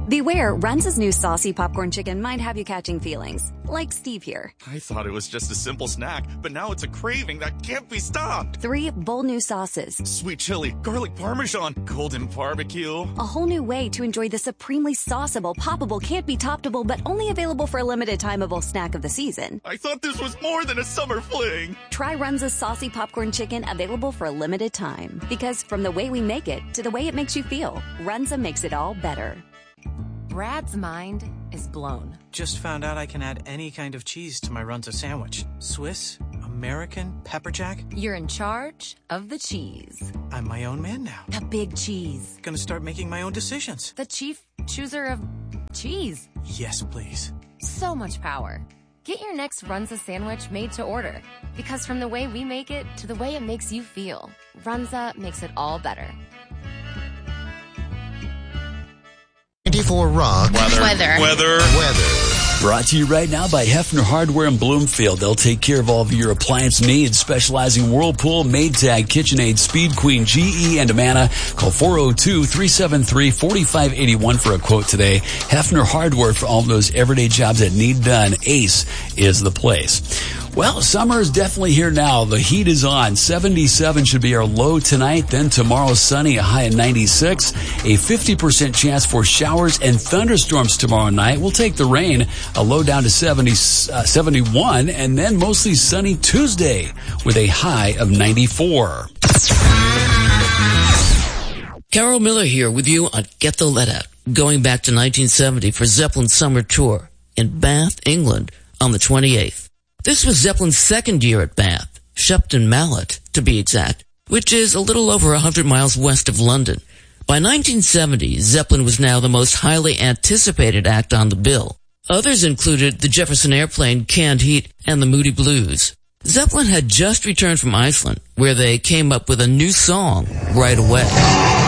Beware, Runza's new saucy popcorn chicken might have you catching feelings. Like Steve here. I thought it was just a simple snack, but now it's a craving that can't be stopped. 3 bold new sauces. Sweet chili, garlic parmesan, golden barbecue. A whole new way to enjoy the supremely sauceable, poppable, can't be toppable, but only available for a limited timeable snack of the season. I thought this was more than a summer fling. Try Runza's saucy popcorn chicken, available for a limited time. Because from the way we make it to the way it makes you feel, Runza makes it all better. Brad's mind is blown. Just found out I can add any kind of cheese to my Runza sandwich. Swiss, American, pepper jack. You're in charge of the cheese. I'm my own man now. The big cheese. Gonna start making my own decisions. The chief chooser of cheese. Yes, please. So much power. Get your next Runza sandwich made to order. Because from the way we make it to the way it makes you feel, Runza makes it all better. 94 Rock. Weather. Brought to you right now by Hefner Hardware in Bloomfield. They'll take care of all of your appliance needs, specializing in Whirlpool, Maytag, KitchenAid, Speed Queen, GE, and Amana. Call 402-373-4581 for a quote today. Hefner Hardware for all those everyday jobs that need done. Ace is the place. Well, summer is definitely here now. The heat is on. 77 should be our low tonight. Then tomorrow, sunny, a high of 96. A 50% chance for showers and thunderstorms tomorrow night. We'll take the rain. A low down to 71. And then mostly sunny Tuesday with a high of 94. Carol Miller here with you on Get the Let Out. Going back to 1970 for Zeppelin's summer tour in Bath, England on the 28th. This was Zeppelin's second year at Bath, Shepton Mallet, to be exact, which is a little over 100 miles west of London. By 1970, Zeppelin was now the most highly anticipated act on the bill. Others included the Jefferson Airplane, Canned Heat, and the Moody Blues. Zeppelin had just returned from Iceland, where they came up with a new song right away.